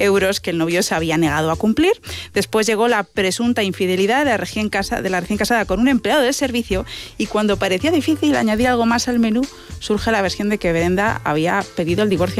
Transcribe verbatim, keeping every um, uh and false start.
euros que el novio se había negado a cumplir. Después llegó la presunta infidelidad de la recién, casa, de la recién casada con un empleado de servicio, y cuando parecía difícil añadir algo más al menú, surge la versión de que Brenda había pedido el divorcio